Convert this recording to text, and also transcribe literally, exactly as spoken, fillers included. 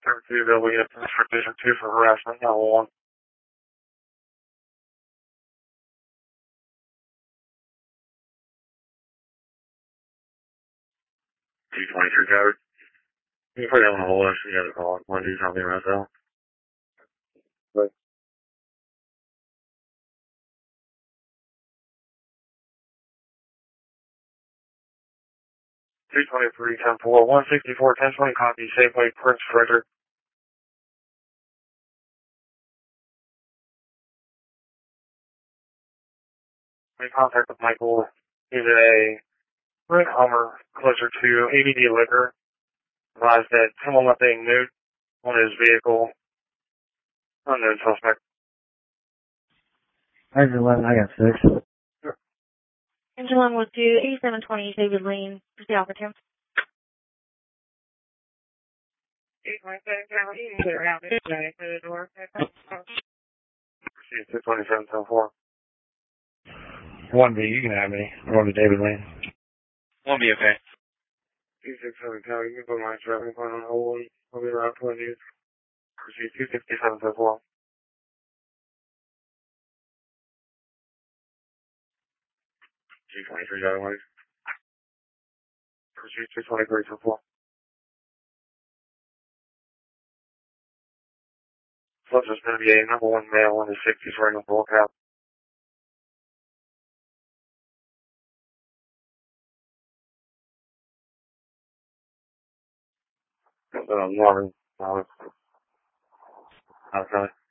Turn two, they'll be at for District two for harassment, not one. two twenty-three code. You can put it on the whole list, you gotta call it. Want to do something right now? But two twenty-three, ten four, one sixty-four, ten twenty, copy, Safeway, Prince Frederick. We contact with Michael. He's a red Hummer closer to A B D Liquor. Advised that someone left a note on his vehicle. Unknown suspect. Engine eleven, I got six. Sure. Engine one was due eighty-seven twenty, David Lane. Proceed off with him. Proceed two twenty-seven, ten four. one B, you can have me. Going to David Lane. Won't be okay. two sixty-seven, ten, you can put my traffic point on hold. We'll be around twenty. Proceed two sixty-seven, ten four. two twenty-three, otherwise. Proceed two twenty-three, ten four. Subject's going to be a number one male in his sixties wearing a bull cap. Uh, Marvin, uh, okay.